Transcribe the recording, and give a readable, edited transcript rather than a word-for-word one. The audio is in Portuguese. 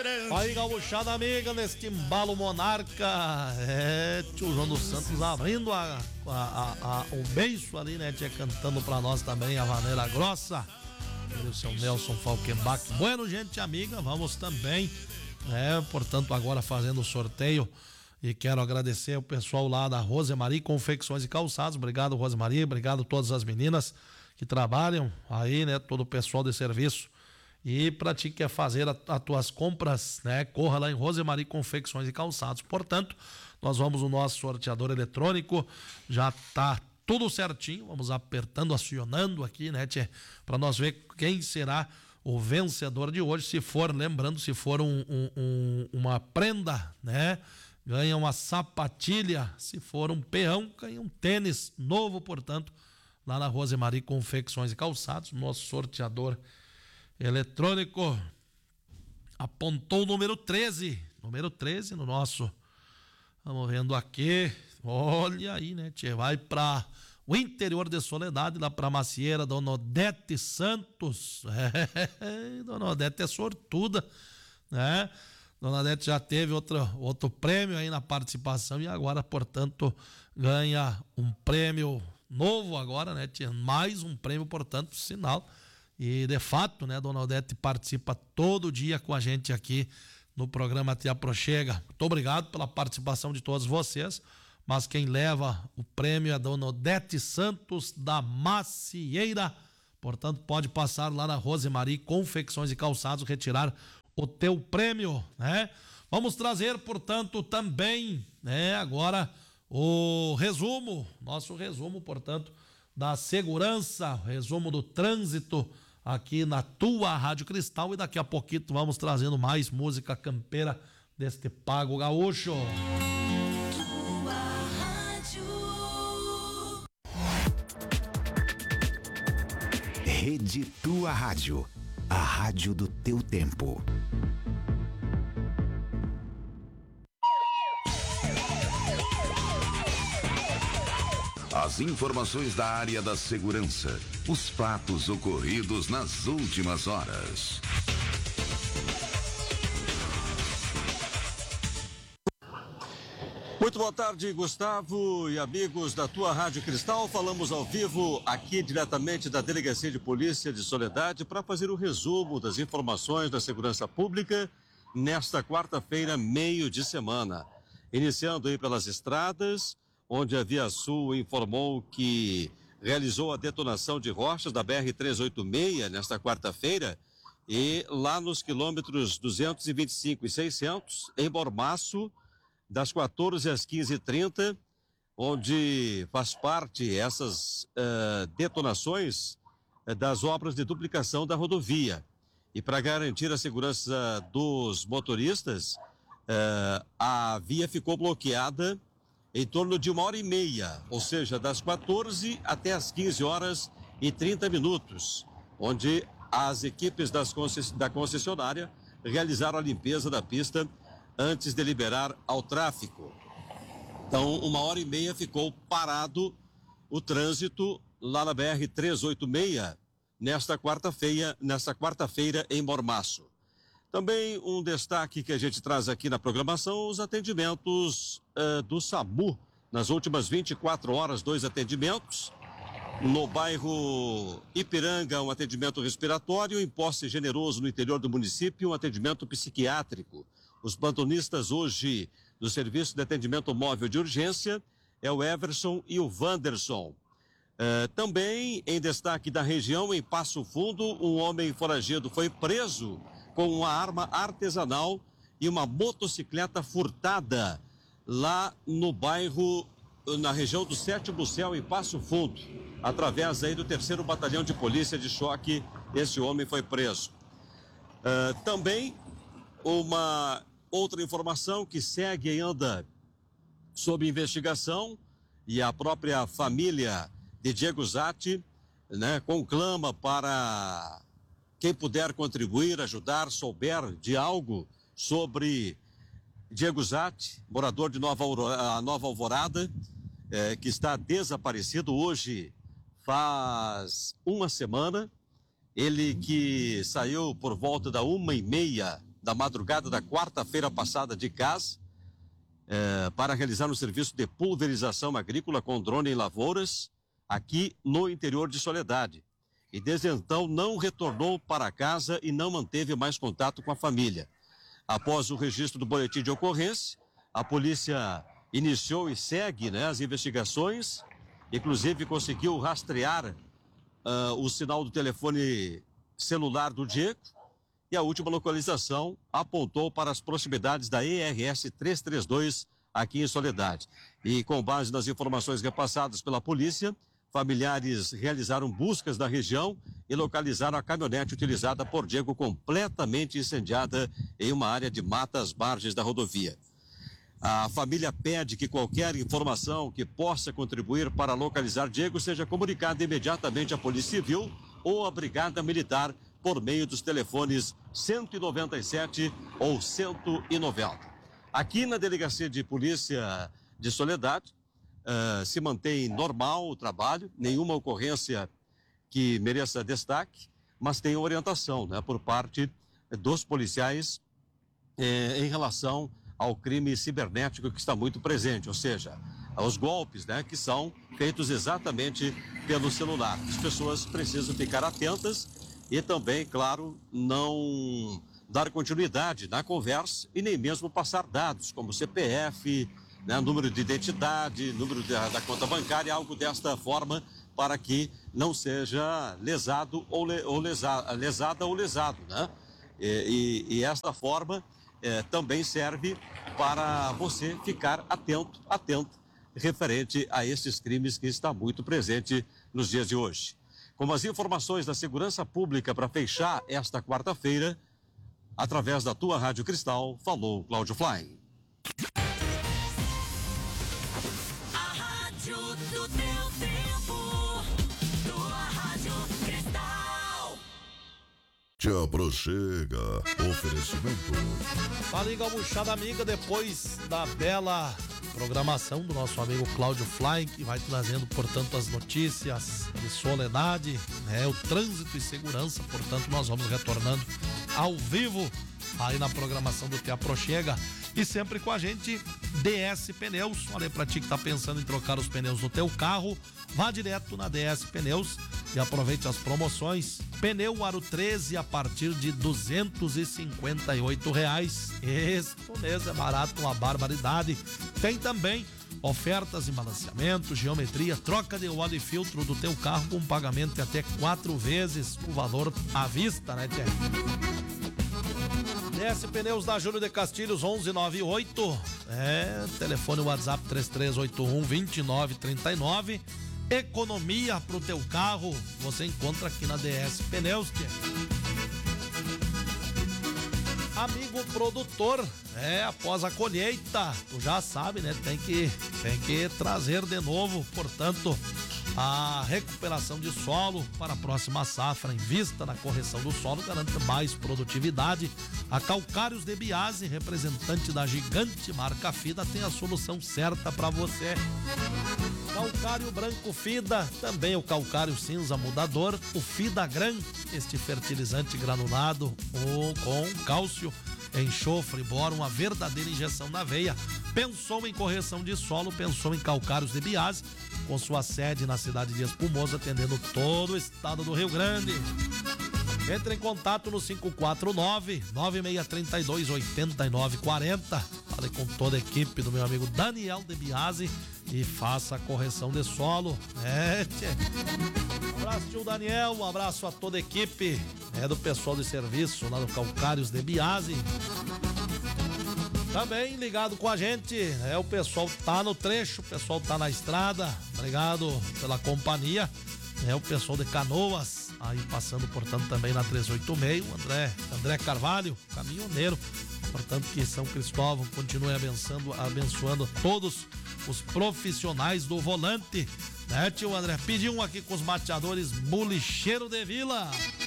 Aí, gauchada amiga, neste embalo monarca. Tio João dos Santos abrindo um beijo ali, né, tia, cantando pra nós também a Vaneira Grossa. E o seu Nelson Falkenbach. Bueno, gente amiga, vamos também, portanto, agora fazendo o sorteio. E quero agradecer o pessoal lá da Rosemarie Confecções e Calçados. Obrigado, Rosemarie, obrigado a todas as meninas que trabalham aí, né, todo o pessoal de serviço. E para ti que quer fazer as tuas compras, né, corra lá em Rosemarie Confecções e Calçados. Portanto, nós vamos no nosso sorteador eletrônico, já tá tudo certinho, vamos apertando, acionando aqui, né, tchê, para nós ver quem será o vencedor de hoje. Se for, lembrando, se for uma prenda, né, ganha uma sapatilha. Se for um peão, ganha um tênis novo, portanto, lá na Rosemarie Confecções e Calçados, nosso sorteador eletrônico apontou o número 13 no nosso. Vamos vendo aqui. Olha aí, né, tchê? Vai para o interior de Soledade, lá para Macieira, Dona Odete Santos. Dona Odete é sortuda, né? Dona Odete já teve outro prêmio aí na participação e agora, portanto, ganha um prêmio novo agora, né, tchê? Mais um prêmio, portanto, sinal. E, de fato, né, Dona Odete participa todo dia com a gente aqui no programa Te Aproxega. Muito obrigado pela participação de todos vocês, mas quem leva o prêmio é a Dona Odete Santos da Macieira. Portanto, pode passar lá na Rosemarie Confecções e Calçados, retirar o teu prêmio, né? Vamos trazer, portanto, também, né, agora o nosso resumo, portanto, da segurança, resumo do trânsito aqui na tua Rádio Cristal, e daqui a pouquinho vamos trazendo mais música campeira deste Pago Gaúcho. Tua Rádio. Rede Tua Rádio, a rádio do teu tempo. As informações da área da segurança, os fatos ocorridos nas últimas horas. Muito boa tarde, Gustavo e amigos da Tua Rádio Cristal. Falamos ao vivo aqui diretamente da Delegacia de Polícia de Soledade para fazer o resumo das informações da segurança pública nesta quarta-feira, meio de semana. Iniciando aí pelas estradas, onde a Via Sul informou que realizou a detonação de rochas da BR-386 nesta quarta-feira, e lá nos quilômetros 225 e 600, em Mormaço, das 14 às 15h30, onde faz parte essas detonações das obras de duplicação da rodovia. E para garantir a segurança dos motoristas, a via ficou bloqueada em torno de 1h30, ou seja, das 14 até as 15h30, onde as equipes da concessionária realizaram a limpeza da pista antes de liberar ao tráfego. Então, 1h30 ficou parado o trânsito lá na BR-386 nesta quarta-feira em Mormaço. Também um destaque que a gente traz aqui na programação, os atendimentos do SAMU. Nas últimas 24 horas, 2 atendimentos. No bairro Ipiranga, um atendimento respiratório. Em Posse Generoso, no interior do município, um atendimento psiquiátrico. Os plantonistas hoje do Serviço de Atendimento Móvel de Urgência é o Everson e o Wanderson. Também em destaque da região, em Passo Fundo, um homem foragido foi preso com uma arma artesanal e uma motocicleta furtada lá no bairro, na região do 7º Céu, em Passo Fundo. Através aí do 3º Batalhão de Polícia de Choque, esse homem foi preso. Também uma outra informação que segue ainda sob investigação, e a própria família de Diego Zatti, né, conclama para quem puder contribuir, ajudar, souber de algo sobre Diego Zatti, morador de Nova Alvorada, que está desaparecido hoje faz uma semana. Ele que saiu por volta da 1h30 da madrugada da quarta-feira passada de casa para realizar um serviço de pulverização agrícola com drone em lavouras aqui no interior de Soledade. E desde então não retornou para casa e não manteve mais contato com a família. Após o registro do boletim de ocorrência, a polícia iniciou e segue, né, as investigações, inclusive conseguiu rastrear o sinal do telefone celular do Diego, e a última localização apontou para as proximidades da ERS 332 aqui em Soledade. E com base nas informações repassadas pela polícia, familiares realizaram buscas na região e localizaram a caminhonete utilizada por Diego completamente incendiada em uma área de mata às margens da rodovia. A família pede que qualquer informação que possa contribuir para localizar Diego seja comunicada imediatamente à Polícia Civil ou à Brigada Militar por meio dos telefones 197 ou 190. Aqui na Delegacia de Polícia de Soledade, se mantém normal o trabalho, nenhuma ocorrência que mereça destaque, mas tem orientação, né, por parte dos policiais em relação ao crime cibernético que está muito presente, ou seja, aos golpes, né, que são feitos exatamente pelo celular. As pessoas precisam ficar atentas e também, claro, não dar continuidade na conversa e nem mesmo passar dados como CPF, né, número de identidade, número da conta bancária, algo desta forma, para que não seja lesado ou lesada ou lesado, né? E esta forma também serve para você ficar atento referente a esses crimes que está muito presente nos dias de hoje. Com as informações da segurança pública para fechar esta quarta-feira, através da tua Rádio Cristal, falou Cláudio Fly. A rádio do teu tempo, tua Rádio Cristal. Te aproxega. Oferecimento. Fala, Galbuchada amiga, depois da bela programação do nosso amigo Cláudio Fly, que vai trazendo, portanto, as notícias de Soledade, né, o trânsito e segurança, portanto, nós vamos retornando ao vivo aí na programação do Te Aproxega. E sempre com a gente, DS Pneus. Olha, pra ti que tá pensando em trocar os pneus do teu carro, vá direto na DS Pneus e aproveite as promoções. Pneu Aro 13 a partir de R$258. Isso mesmo, é barato, uma barbaridade. Tem também ofertas em balanceamento, geometria, troca de óleo e filtro do teu carro com pagamento de até 4 vezes o valor à vista, né, tchê? DS Pneus da Júlio de Castilhos 1198, telefone WhatsApp 3381-2939. Economia pro teu carro você encontra aqui na DS Pneus, tia. Amigo produtor, após a colheita, tu já sabe, né? Tem que trazer de novo, portanto, a recuperação de solo para a próxima safra. Invista na correção do solo, garanta mais produtividade. A Calcários de Biase, representante da gigante marca Fida, tem a solução certa para você. Calcário branco Fida, também o calcário cinza mudador, o Fida Gran, este fertilizante granulado com cálcio, enxofre, boro, uma verdadeira injeção na veia. Pensou em correção de solo, pensou em Calcários de Biase, com sua sede na cidade de Espumoso, atendendo todo o estado do Rio Grande. Entre em contato no 549-9632-8940. Fale com toda a equipe do meu amigo Daniel de Biase e faça a correção de solo. Um abraço, tio Daniel, um abraço a toda a equipe do pessoal de serviço lá no Calcários de Biase. Também ligado com a gente, o pessoal tá no trecho, o pessoal tá na estrada. Obrigado pela companhia. O pessoal de Canoas, aí passando, portanto, também na 386, o André Carvalho, caminhoneiro, portanto, que São Cristóvão continue abençoando todos os profissionais do volante, né, tio André? Pediu um aqui com os mateadores Bolicheiro de Vila.